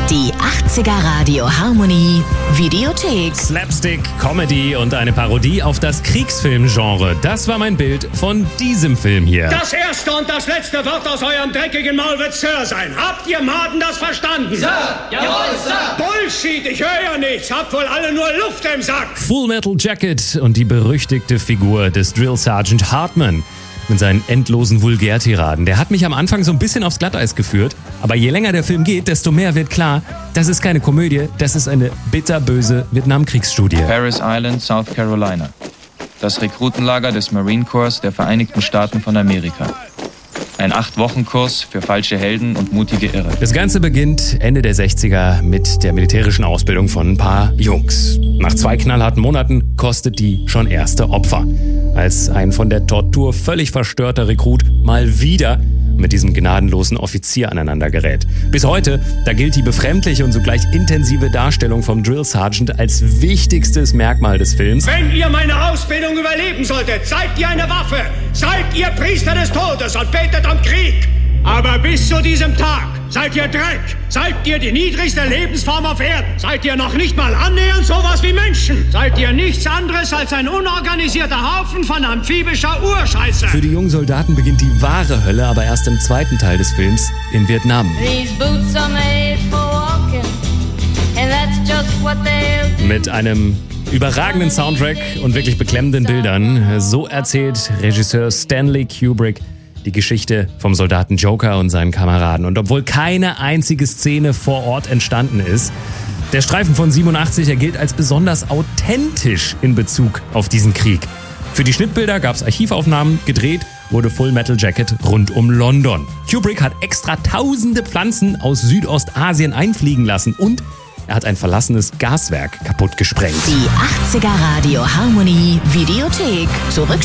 Die 80er Radio Harmonie Videothek. Slapstick, Comedy und eine Parodie auf das Kriegsfilmgenre. Das war mein Bild von diesem Film hier. Das erste und das letzte Wort aus eurem dreckigen Maul wird Sir sein. Habt ihr Maden das verstanden? Sir! Jawohl, Sir! Bullshit, ich höre ja nichts. Habt wohl alle nur Luft im Sack. Full Metal Jacket und die berüchtigte Figur des Drill Sergeant Hartman. Mit seinen endlosen Vulgärtiraden. Der hat mich am Anfang so ein bisschen aufs Glatteis geführt. Aber je länger der Film geht, desto mehr wird klar, das ist keine Komödie, das ist eine bitterböse Vietnamkriegsstudie. Parris Island, South Carolina. Das Rekrutenlager des Marine Corps der Vereinigten Staaten von Amerika. Ein 8-Wochen-Kurs für falsche Helden und mutige Irre. Das Ganze beginnt Ende der 60er mit der militärischen Ausbildung von ein paar Jungs. Nach 2 knallharten Monaten kostet die schon erste Opfer. Als ein von der Tortur völlig verstörter Rekrut mal wieder mit diesem gnadenlosen Offizier aneinander gerät. Bis heute, da gilt die befremdliche und zugleich intensive Darstellung vom Drill Sergeant als wichtigstes Merkmal des Films. Wenn ihr meine Ausbildung überleben solltet, seid ihr eine Waffe. Seid ihr Priester des Todes und betet um Krieg. Aber bis zu diesem Tag seid ihr Dreck. Seid ihr die niedrigste Lebensform auf Erden. Seid ihr noch nicht mal annähernd sowas wie Menschen. Seid ihr nichts anderes als ein unorganisierter Haufen von amphibischer Urscheiße. Für die jungen Soldaten beginnt die wahre Hölle aber erst im zweiten Teil des Films in Vietnam. These boots are made for walking, and that's just what they'll do. Mit einem überragenden Soundtrack und wirklich beklemmenden Bildern. So erzählt Regisseur Stanley Kubrick die Geschichte vom Soldaten Joker und seinen Kameraden. Und obwohl keine einzige Szene vor Ort entstanden ist, der Streifen von 87, er gilt als besonders authentisch in Bezug auf diesen Krieg. Für die Schnittbilder gab es Archivaufnahmen, gedreht wurde Full Metal Jacket rund um London. Kubrick hat extra tausende Pflanzen aus Südostasien einfliegen lassen und er hat ein verlassenes Gaswerk kaputt gesprengt. Die 80er Radio Harmonie Videothek. Zurück